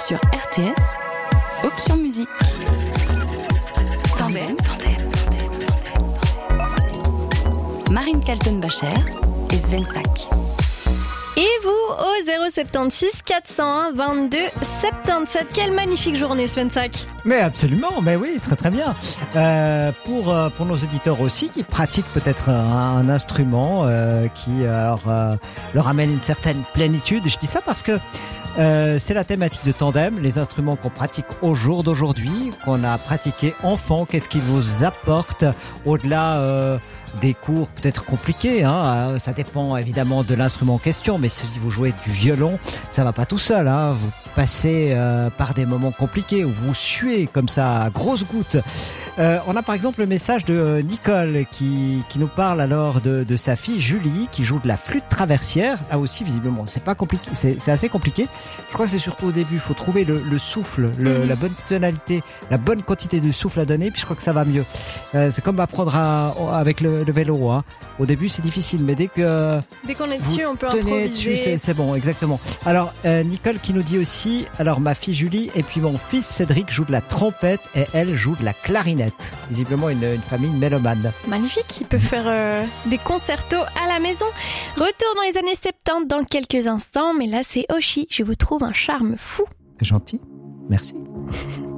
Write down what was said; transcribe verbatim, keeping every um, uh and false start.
sur R T S, option musique. Tandem, tandem, tandem, tandem. Marine Kaltenbacher et Sven Sack. Et vous au zéro soixante-seize quatre cent un vingt-deux soixante-dix-sept. Quelle magnifique journée, Sven Sack. Mais absolument, mais oui, très très bien. Euh, pour euh, pour nos auditeurs aussi qui pratiquent peut-être un, un instrument euh, qui euh, leur, leur amène une certaine plénitude. Je dis ça parce que euh, c'est la thématique de Tandem, les instruments qu'on pratique au jour d'aujourd'hui, qu'on a pratiqué enfant. Qu'est-ce qu'ils vous apportent au-delà euh, des cours peut-être compliqués, hein. Ça dépend évidemment de l'instrument en question, mais si vous jouez du violon, ça va pas tout seul, hein. Vous passez euh, par des moments compliqués où vous suez comme ça à grosses gouttes. Euh, on a par exemple le message de Nicole qui, qui nous parle alors de, de sa fille Julie qui joue de la flûte traversière. Là aussi visiblement c'est pas compliqué, c'est, c'est assez compliqué. Je crois que c'est surtout au début, il faut trouver le, le souffle, le, la bonne tonalité, la bonne quantité de souffle à donner, puis je crois que ça va mieux. Euh, c'est comme apprendre à, avec le, le vélo, hein. Au début c'est difficile, mais dès que dès qu'on est dessus, on peut tenez improviser. Dessus, c'est, c'est bon, exactement. Alors euh, Nicole qui nous dit aussi, alors ma fille Julie et puis mon fils Cédric jouent de la trompette et elle joue de la clarinette. Visiblement une, une famille mélomane. Magnifique, ils peuvent faire euh, des concertos à la maison. Retour dans les années soixante-dix dans quelques instants, mais là c'est Oshi, je vous trouve un charme fou. C'est gentil, merci.